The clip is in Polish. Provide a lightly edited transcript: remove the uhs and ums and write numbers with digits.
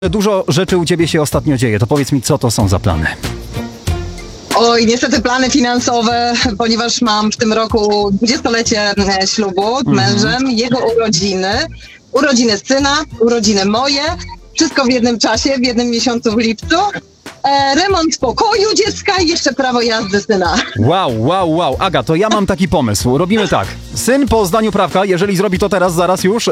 Dużo rzeczy u ciebie się ostatnio dzieje, to powiedz mi, co to są za plany? Oj, niestety plany finansowe, ponieważ mam w tym roku 20-lecie ślubu z mężem, jego urodziny syna, urodziny moje, wszystko w jednym czasie, w jednym miesiącu w lipcu. Remont pokoju dziecka i jeszcze prawo jazdy syna. Wow. Aga, to ja mam taki pomysł. Robimy tak. Syn po zdaniu prawka, jeżeli zrobi to teraz, zaraz już,